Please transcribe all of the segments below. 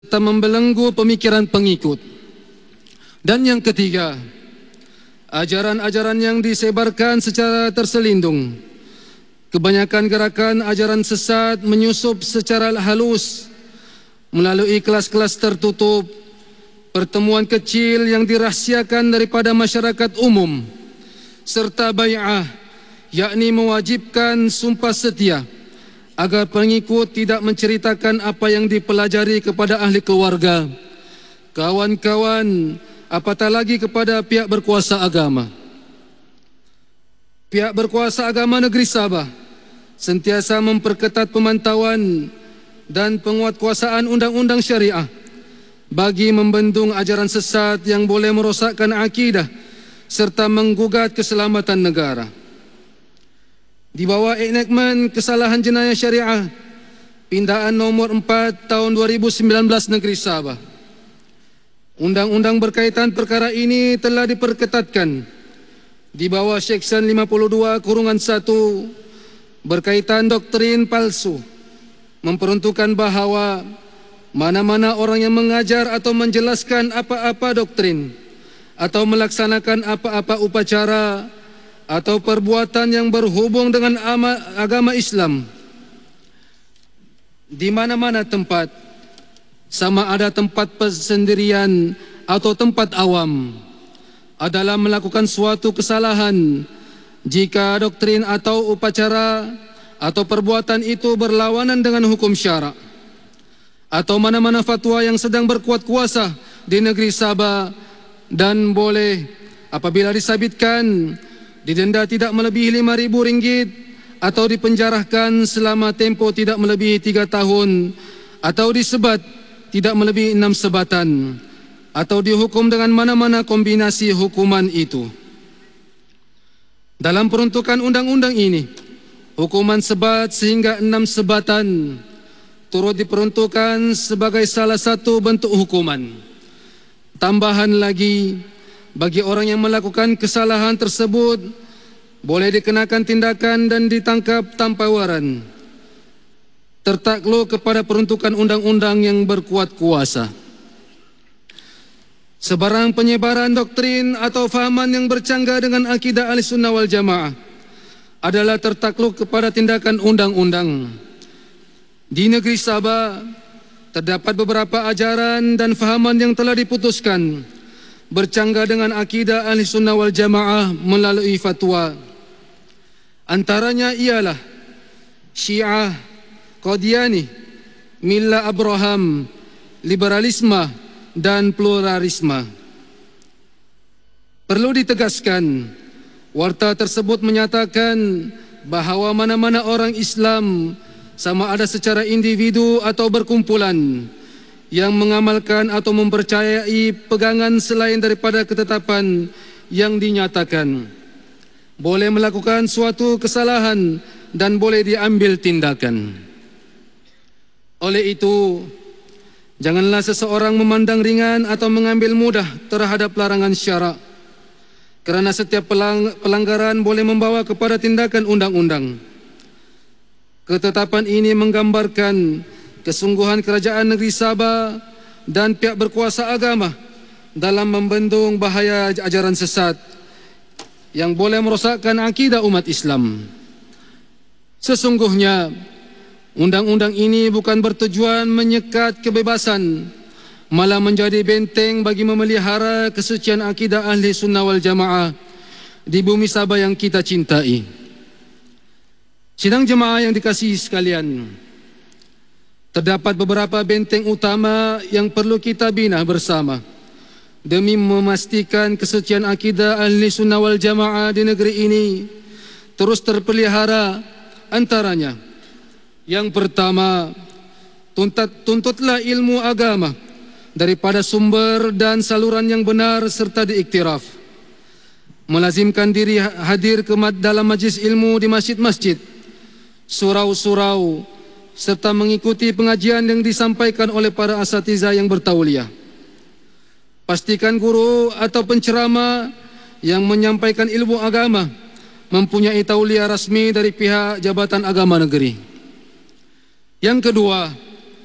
serta membelenggu pemikiran pengikut. Dan yang ketiga, ajaran-ajaran yang disebarkan secara terselindung. Kebanyakan gerakan ajaran sesat menyusup secara halus melalui kelas-kelas tertutup, pertemuan kecil yang dirahsiakan daripada masyarakat umum, serta bai'ah, yakni mewajibkan sumpah setia agar pengikut tidak menceritakan apa yang dipelajari kepada ahli keluarga, kawan-kawan, apatah lagi kepada pihak berkuasa agama. Pihak berkuasa agama negeri Sabah sentiasa memperketat pemantauan dan penguatkuasaan undang-undang syariah bagi membendung ajaran sesat yang boleh merosakkan akidah serta menggugat keselamatan negara. Di bawah enakmen kesalahan jenayah syariah pindaan nomor 4 tahun 2019 negeri Sabah, undang-undang berkaitan perkara ini telah diperketatkan di bawah Seksyen 52(1) berkaitan doktrin palsu, memperuntukkan bahawa mana-mana orang yang mengajar atau menjelaskan apa-apa doktrin atau melaksanakan apa-apa upacara atau perbuatan yang berhubung dengan agama Islam di mana-mana tempat, sama ada tempat persendirian atau tempat awam, adalah melakukan suatu kesalahan jika doktrin atau upacara atau perbuatan itu berlawanan dengan hukum syarak, atau mana-mana fatwa yang sedang berkuat kuasa di negeri Sabah, dan boleh apabila disabitkan didenda tidak melebihi RM5,000 atau dipenjarahkan selama tempoh tidak melebihi 3 tahun atau disebat tidak melebihi 6 sebatan atau dihukum dengan mana-mana kombinasi hukuman itu. Dalam peruntukan undang-undang ini, hukuman sebat sehingga 6 sebatan turut diperuntukkan sebagai salah satu bentuk hukuman. Tambahan lagi, bagi orang yang melakukan kesalahan tersebut boleh dikenakan tindakan dan ditangkap tanpa waran, tertakluk kepada peruntukan undang-undang yang berkuat kuasa. Sebarang penyebaran doktrin atau fahaman yang bercanggah dengan akidah Ahlussunnah wal Jamaah adalah tertakluk kepada tindakan undang-undang. Di negeri Sabah terdapat beberapa ajaran dan fahaman yang telah diputuskan bercanggah dengan akidah Ahlussunnah wal Jamaah melalui fatwa. Antaranya ialah Syiah, Qadiani, Millah Abraham, liberalisme dan pluralisme. Perlu ditegaskan, warta tersebut menyatakan bahawa mana-mana orang Islam, sama ada secara individu atau berkumpulan, yang mengamalkan atau mempercayai pegangan selain daripada ketetapan yang dinyatakan, boleh melakukan suatu kesalahan dan boleh diambil tindakan. Oleh itu, janganlah seseorang memandang ringan atau mengambil mudah terhadap larangan syarak, kerana setiap pelanggaran boleh membawa kepada tindakan undang-undang. Ketetapan ini menggambarkan kesungguhan kerajaan negeri Sabah dan pihak berkuasa agama dalam membendung bahaya ajaran sesat yang boleh merosakkan akidah umat Islam. Sesungguhnya undang-undang ini bukan bertujuan menyekat kebebasan, malah menjadi benteng bagi memelihara kesucian akidah Ahlussunnah wal Jamaah di bumi Sabah yang kita cintai. Sidang jemaah yang dikasihi sekalian, terdapat beberapa benteng utama yang perlu kita bina bersama demi memastikan kesucian akidah Ahlussunnah wal Jamaah di negeri ini terus terpelihara. Antaranya, yang pertama, tuntutlah ilmu agama daripada sumber dan saluran yang benar serta diiktiraf. Melazimkan diri hadir dalam majlis ilmu di masjid-masjid, surau-surau, serta mengikuti pengajian yang disampaikan oleh para asatidzah yang bertauliah. Pastikan guru atau penceramah yang menyampaikan ilmu agama mempunyai tauliah rasmi dari pihak Jabatan Agama Negeri. Yang kedua,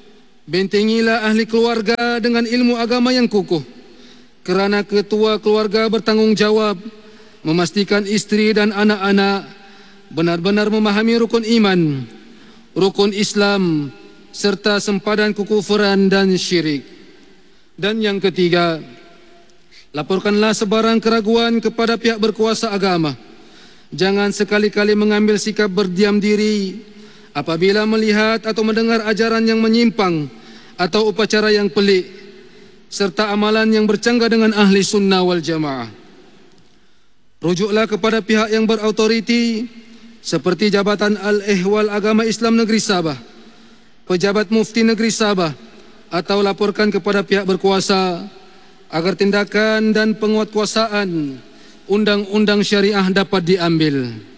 Bentengilah ahli keluarga dengan ilmu agama yang kukuh, kerana ketua keluarga bertanggungjawab memastikan istri dan anak-anak benar-benar memahami rukun iman, rukun Islam, serta sempadan kekufuran dan syirik. Dan yang ketiga, laporkanlah sebarang keraguan kepada pihak berkuasa agama. Jangan sekali-kali mengambil sikap berdiam diri apabila melihat atau mendengar ajaran yang menyimpang atau upacara yang pelik serta amalan yang bercanggah dengan ahli sunnah wal jamaah. Rujuklah kepada pihak yang berautoriti seperti Jabatan Al-Ehwal Agama Islam Negeri Sabah, Pejabat Mufti Negeri Sabah, atau laporkan kepada pihak berkuasa agar tindakan dan penguatkuasaan undang-undang syariah dapat diambil.